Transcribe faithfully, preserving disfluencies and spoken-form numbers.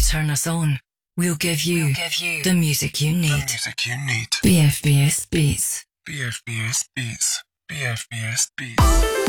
turn us on, we'll give you, We'll give you the music you the need. music you need. B F B S Beats. B F B S Beats. B F B S Beats.